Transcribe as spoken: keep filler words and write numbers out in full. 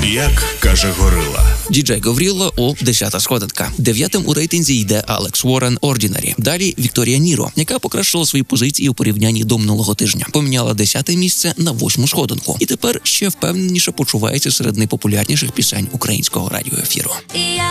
Як каже Горила. Діджей Гавріло у десята сходинка. Дев'ятим у рейтинзі йде Алекс Уоррен «Ordinary». Далі Вікторія Ніро, яка покращила свої позиції у порівнянні до минулого тижня. Поміняла десяте місце на восьму сходинку. І тепер ще впевненіше почувається серед найпопулярніших пісень українського радіоефіру.